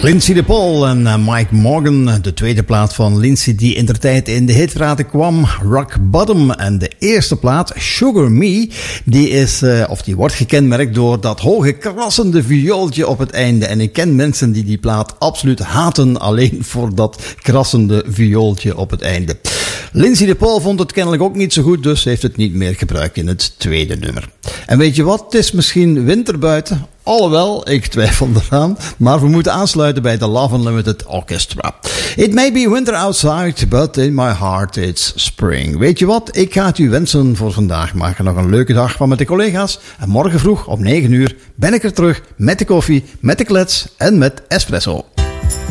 Lindsay de Paul en Mike Morgan, de tweede plaat van Lindsay die indertijd in de hitraten kwam, Rock Bottom. En de eerste plaat, Sugar Me, die wordt gekenmerkt door dat hoge krassende viooltje op het einde. En ik ken mensen die plaat absoluut haten alleen voor dat krassende viooltje op het einde. Lindsay de Paul vond het kennelijk ook niet zo goed, dus heeft het niet meer gebruikt in het tweede nummer. En weet je wat, het is misschien winter buiten. Alhoewel, ik twijfel eraan, maar we moeten aansluiten bij de Love Unlimited Orchestra. It may be winter outside, but in my heart it's spring. Weet je wat, ik ga het u wensen voor vandaag. Maak er nog een leuke dag van met de collega's. En morgen vroeg om 9 uur ben ik er terug met de koffie, met de klets en met espresso.